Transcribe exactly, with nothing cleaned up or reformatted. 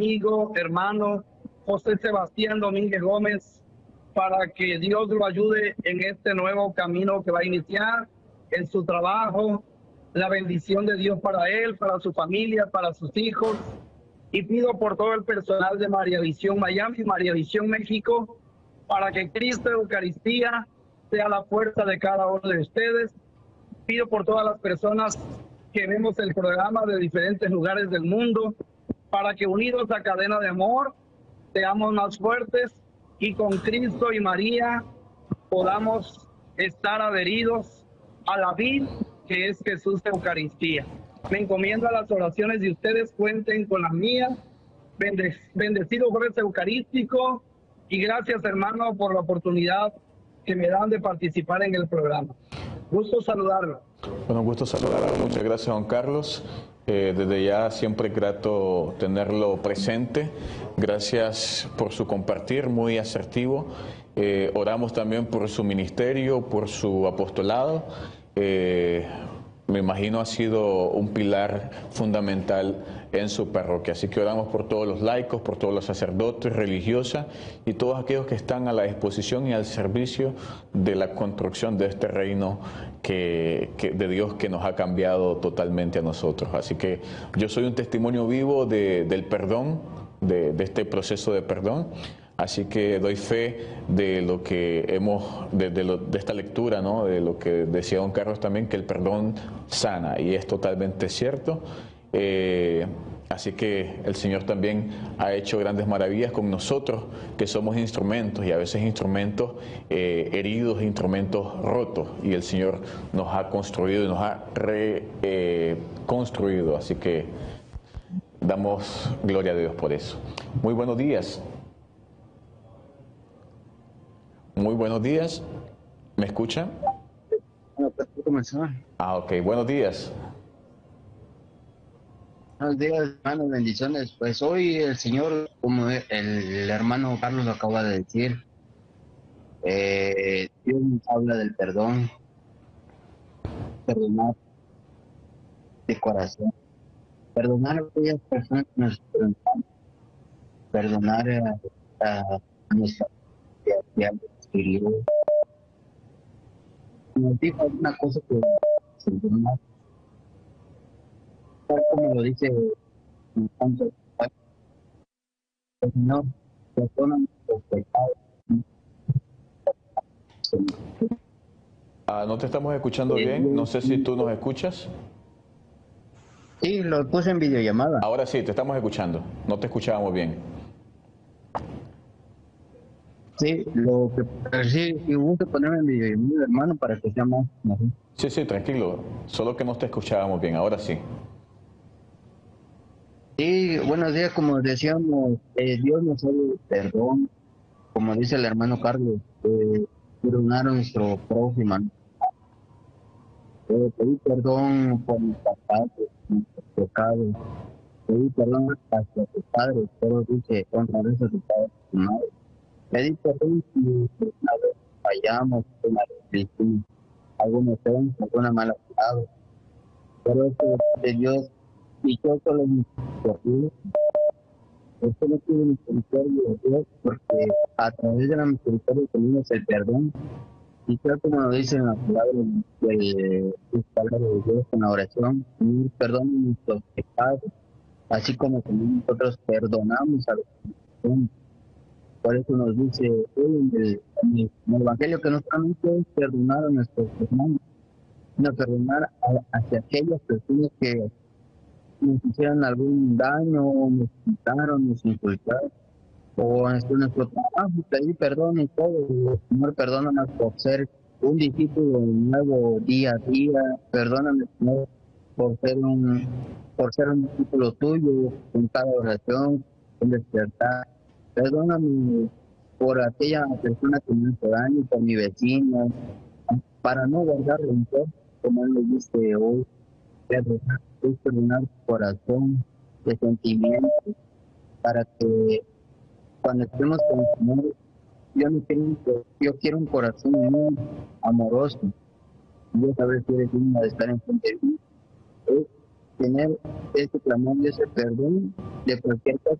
amigo, hermano José Sebastián Domínguez Gómez, para que Dios lo ayude en este nuevo camino que va a iniciar, en su trabajo, la bendición de Dios para él, para su familia, para sus hijos. Y pido por todo el personal de María Visión Miami, María Visión México, para que Cristo Eucaristía sea la fuerza de cada uno de ustedes. Pido por todas las personas que vemos el programa de diferentes lugares del mundo, para que unidos a cadena de amor seamos más fuertes y con Cristo y María podamos estar adheridos a la vid que es Jesús Eucaristía. Me encomiendo a las oraciones de ustedes, cuenten con las mías. Bende bendecido jueves eucarístico y gracias, hermano, por la oportunidad que me dan de participar en el programa. Gusto saludarlo. Bueno, gusto saludarlo. Muchas gracias, Juan Carlos. Eh, desde ya siempre es grato tenerlo presente. Gracias por su compartir, muy asertivo. Eh, oramos también por su ministerio, por su apostolado. Eh, me imagino ha sido un pilar fundamental en su parroquia. Así que oramos por todos los laicos, por todos los sacerdotes, religiosas y todos aquellos que están a la disposición y al servicio de la construcción de este reino que, que, de Dios que nos ha cambiado totalmente a nosotros. Así que yo soy un testimonio vivo de, del perdón, de, de este proceso de perdón. Así que doy fe de lo que hemos, de, de, lo, de esta lectura, ¿no? De lo que decía don Carlos también, que el perdón sana, y es totalmente cierto. Eh, así que el Señor también ha hecho grandes maravillas con nosotros, que somos instrumentos, y a veces instrumentos eh, heridos, instrumentos rotos, y el Señor nos ha construido y nos ha reconstruido. Eh, así que damos gloria a Dios por eso. Muy buenos días. Muy buenos días. ¿Me escuchan? Ah, ok. Buenos días. Buenos días, hermanos. Bendiciones. Pues hoy el Señor, como el, el hermano Carlos lo acaba de decir, eh, Dios nos habla del perdón, perdonar de corazón, perdonar a aquellas personas que nos perdonan, perdonar a, a nuestra familia, nos dijo una cosa que como lo dice el santo, el Señor perdona nuestros pecados. Ah, no te estamos escuchando bien, no sé si tú nos escuchas. Sí, lo puse en videollamada. Ahora sí, te estamos escuchando, no te escuchábamos bien. Sí, lo que sí, si gusta ponerme en videollamada, hermano, para que sea más mejor. Sí, sí, tranquilo, solo que no te escuchábamos bien, ahora sí. Sí, buenos días, como decíamos, eh, Dios nos habla de perdón, como dice el hermano Carlos, eh, perdonar a nuestro prójimo, eh, pedir perdón por nuestras faltas, nuestros pecados, pedir perdón hacia tus padres, pero dice, honrarás a tu padre y a tu madre. Pedir perdón si una vez fallamos, una vez alguna ofensa, alguna mala palabra, pero eso de Dios, y yo solo me posible. Esto no tiene misericordia de Dios, porque a través de la misericordia tenemos el perdón. Y creo como lo dice en la palabra de, de, palabra de Dios en la oración, perdón nuestros pecados, así como también nosotros perdonamos a los que nos. Por eso nos dice en el, en el Evangelio que no solamente es perdonar a nuestros hermanos, sino perdonar a, hacia aquellas personas que nos hicieron algún daño, nos quitaron, nos insultaron, o en nuestro trabajo, pedir perdón y todo. El Señor, perdónanos por ser un discípulo nuevo día a día, perdóname, Señor, por ser un, por ser un discípulo tuyo en cada oración, en despertar. Perdóname por aquella persona que me hizo daño, por mi vecino, para no guardar rencor, como él lo dice hoy. Perdonar, es perdonar tu corazón de sentimientos, para que cuando estemos con el Señor, yo no quiero, yo quiero un corazón muy amoroso. Yo saber si eres digno de estar en frente de mí, es tener ese clamor y ese perdón de cualquier cosa